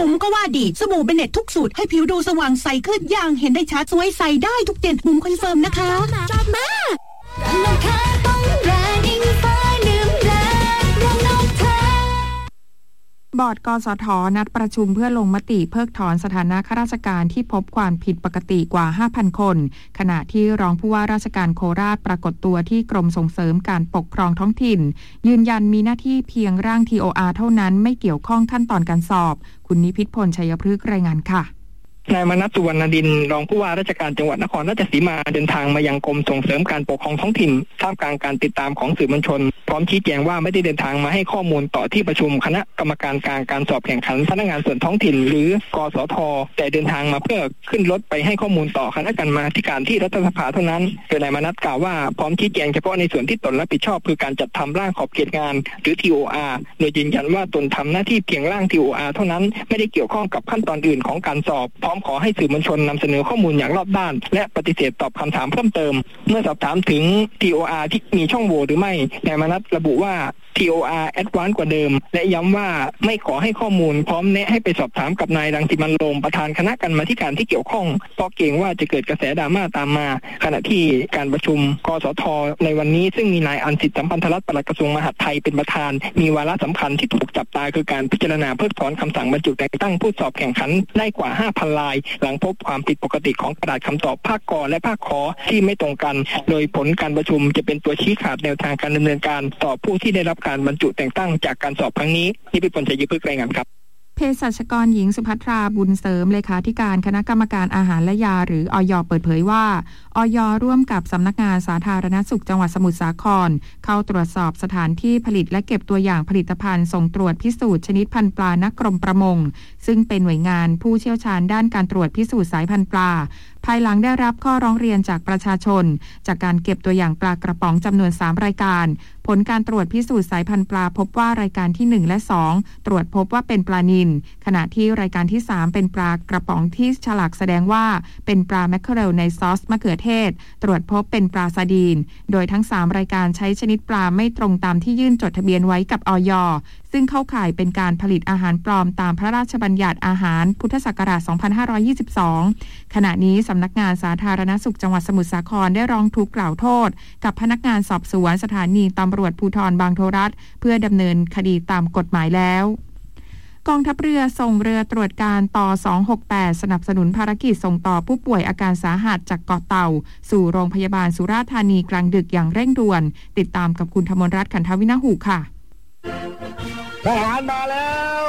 บุ๋มก็ว่าดีสบู่เบเน็ตทุกสูตรให้ผิวดูสว่างใสขึ้นอย่างเห็นได้ชัดสวยใสได้ทุกเดือนบุ๋มคอนเฟิร์มนะคะชอบมากราคาต้องแรงอิงฟ้าดื่มแรงรองนกแท้บอร์ดกสท.นัดประชุมเพื่อลงมติเพิกถอนสถานะข้าราชการที่พบความผิดปกติกว่า 5,000 คนขณะที่รองผู้ว่าราชการโคราชปรากฏตัวที่กรมส่งเสริมการปกครองท้องถิ่นยืนยันมีหน้าที่เพียงร่าง TOR เท่านั้นไม่เกี่ยวข้องขั้นตอนการสอบคุณนิพิษพลชัยพฤกษ์รายงานค่ะนายมนัส สุวรรณดินรองผู้ว่าราชการจังหวัดนครราชสีมาเดินทางมายังกรมส่งเสริมการปกครองท้องถิ่นท่ามกลางการติดตามของสื่อมวลชนพร้อมชี้แจงว่าไม่ได้เดินทางมาให้ข้อมูลต่อที่ประชุมคณะกรรมการการสอบแข่งขันพนักงานส่วนท้องถิ่นหรือกสท.แต่เดินทางมาเพื่อขึ้นรถไปให้ข้อมูลต่อคณะกรรมาธิการที่รัฐสภาเท่านั้นโดยนายมนัสกล่าวว่าพร้อมชี้แจงเฉพาะในส่วนที่ตนรับผิดชอบคือการจัดทำร่างขอบเขตงานหรือ TOR โดยยืนยันว่าตนทำหน้าที่เพียงร่าง TOR เท่านั้นไม่ได้เกี่ยวข้องกับขั้นตอนอื่นของการสอบพร้อมขอให้สื่อมวลชนนำเสนอข้อมูลอย่างรอบด้านและปฏิเสธตอบคำถามเพิ่มเติมเมื่อสอบถามถึง TOR ที่มีช่องโหว่หรือไม่นายมนัสระบุว่า TOR Advance กว่าเดิมและย้ำว่าไม่ขอให้ข้อมูลพร้อมแนะให้ไปสอบถามกับนายรังสิมันต์โรมประธานคณะกรรมาธิการที่เกี่ยวข้องเพราะเกรงว่าจะเกิดกระแสดราม่าตามมาขณะที่การประชุมกสท.ในวันนี้ซึ่งมีนายอัญสิทธิ์สัมพันธรัตน์ปลัดกระทรวงมหาดไทยเป็นประธานมีวาระสำคัญที่ถูกจับตาคือการพิจารณาเพิกถอนคำสั่งบรรจุแต่งตั้งผู้สอบแข่งขันได้กว่า 5,000 ลายหลังพบความผิดปกติของกระดาษคำตอบภาคกและภาคขอที่ไม่ตรงกันโดยผลการประชุมจะเป็นตัวชี้ขาดแนวทางการดำเนินการต่อผู้ที่ได้รับการบรรจุแต่งตั้งจากการสอบครั้งนี้นี่เป็นผลชัยพฤกษ์รายงานครับเภสัชกรหญิงสุภัทราบุญเสริมเลขาธิการคณะกรรมการอาหารและยาหรืออย.เปิดเผยว่าอย.ร่วมกับสำนักงานสาธารณสุขจังหวัดสมุทรสาครเข้าตรวจสอบสถานที่ผลิตและเก็บตัวอย่างผลิตภัณฑ์ส่งตรวจพิสูจน์ชนิดพันธุ์ปลาณกรมประมงซึ่งเป็นหน่วยงานผู้เชี่ยวชาญด้านการตรวจพิสูจน์สายพันธุ์ปลาภายหลังได้รับข้อร้องเรียนจากประชาชนจากการเก็บตัวอย่างปลากระป๋องจำนวน3รายการผลการตรวจพิสูจน์สายพันธุ์ปลาพบว่ารายการที่1และ2ตรวจพบว่าเป็นปลานิลขณะที่รายการที่3เป็นปลากระป๋องที่ฉลากแสดงว่าเป็นปลาแมคเคอเรลในซอสมะเขือเทศตรวจพบเป็นปลาซาดีนโดยทั้ง3รายการใช้ชนิดปลาไม่ตรงตามที่ยื่นจดทะเบียนไว้กับอย.ซึ่งเข้าข่ายเป็นการผลิตอาหารปลอมตามพระราชบัญญัติอาหารพุทธศักราช 2522 ขณะนี้สำนักงานสาธารณสุขจังหวัดสมุทรสาครได้ร้องทุกข์กล่าวโทษกับพนักงานสอบสวนสถานีตำรวจภูธรบางโทรัฐเพื่อดำเนินคดีตามกฎหมายแล้วกองทัพเรือส่งเรือตรวจการต่อ268สนับสนุนภารกิจส่งต่อผู้ป่วยอาการสาหัสจากเกาะเต่าสู่โรงพยาบาลสุราษฎร์ธานีกลางดึกอย่างเร่งด่วนติดตามกับคุณธมรรัตน์ขันธวินาหูค่ะทหารมาแล้ว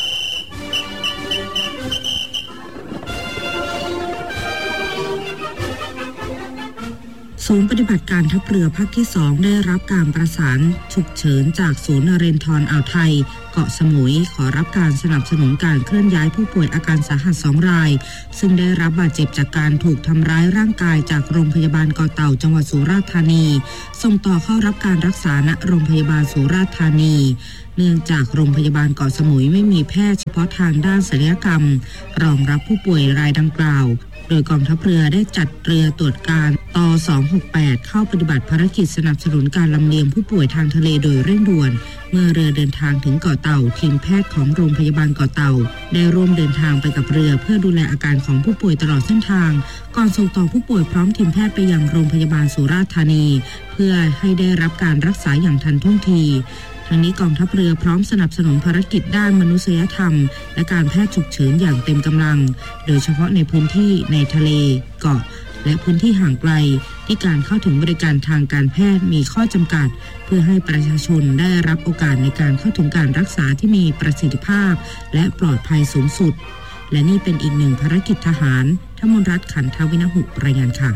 ศูนย์ปฏิบัติการทัพเรือภาคที่2ได้รับการประสานฉุกเฉินจากศูนย์นเรนทรอ่าวไทยเกาะสมุยขอรับการสนับสนุนการเคลื่อนย้ายผู้ป่วยอาการสาหัส2รายซึ่งได้รับบาดเจ็บจากการถูกทำร้ายร่างกายจากโรงพยาบาลเกาะเต่าจังหวัดสุราษฎร์ธานีส่งต่อเข้ารับการรักษาณโรงพยาบาลสุราษฎร์ธานีเนื่องจากโรงพยาบาลเกาะสมุยไม่มีแพทย์เฉพาะทางด้านศัลยกรรมรองรับผู้ป่วยรายดังกล่าวโดยกองทัพเรือได้จัดเรือตรวจการต่อ268เข้าปฏิบัติภารกิจสนับสนุนการลำเลียงผู้ป่วยทางทะเลโดยเร่งด่วนเมื่อเรือเดินทางถึงเกาะเต่าทีมแพทย์ของโรงพยาบาลเกาะเต่าได้ร่วมเดินทางไปกับเรือเพื่อดูแลอาการของผู้ป่วยตลอดเส้นทางก่อนส่งต่อผู้ป่วยพร้อมทีมแพทย์ไปยังโรงพยาบาลสุราษฎร์ธานีเพื่อให้ได้รับการรักษาอย่างทันท่วงทีทั้งนี้กองทัพเรือพร้อมสนับสนุนภารกิจด้านมนุษยธรรมและการแพทย์ฉุกเฉินอย่างเต็มกำลังโดยเฉพาะในพื้นที่ในทะเลเกาะและพื้นที่ห่างไกลที่การเข้าถึงบริการทางการแพทย์มีข้อจำกัดเพื่อให้ประชาชนได้รับโอกาสในการเข้าถึงการรักษาที่มีประสิทธิภาพและปลอดภัยสูงสุดและนี่เป็นอีกหนึ่งภารกิจทหารธมรรัตน์ขันธวินาหุรายงานค่ะ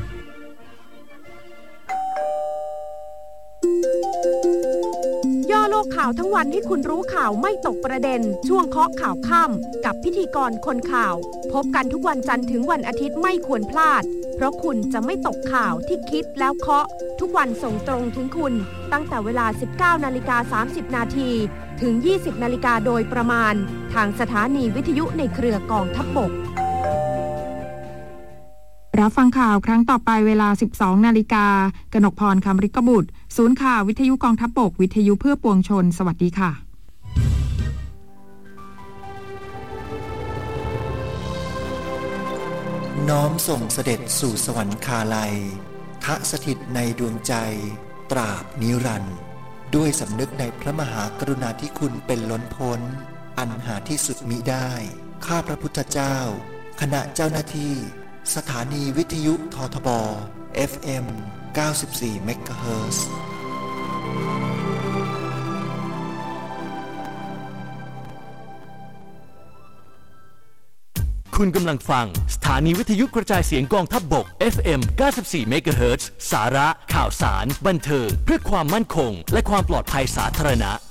ย่อโลกข่าวทั้งวันให้คุณรู้ข่าวไม่ตกประเด็นช่วงเคาะข่าวค่ำกับพิธีกรคนข่าวพบกันทุกวันจันทร์ถึงวันอาทิตย์ไม่ควรพลาดเพราะคุณจะไม่ตกข่าวที่คิดแล้วเคาะทุกวันส่งตรงถึงคุณตั้งแต่เวลา 19:30 นาทีถึง 20:00 นโดยประมาณทางสถานีวิทยุในเครือกองทัพบกรับฟังข่าวครั้งต่อไปเวลา 12:00 น.กนกพร คำริกบุตรศูนย์ข่าววิทยุกองทัพบกวิทยุเพื่อปวงชนสวัสดีค่ะน้อมส่งเสด็จสู่สวรรคาลัยทะสถิตในดวงใจตราบนิรันดร์ด้วยสำนึกในพระมหากรุณาธิคุณเป็นล้นพ้นอันหาที่สุดมิได้ข้าพระพุทธเจ้าคณะเจ้าหน้าที่สถานีวิทยุททบ FM 94 เมกะเฮิรตซ์คุณกำลังฟังสถานีวิทยุกระจายเสียงกองทัพบก FM 94 เมกะเฮิรตซ์สาระข่าวสารบันเทิงเพื่อความมั่นคงและความปลอดภัยสาธารณะ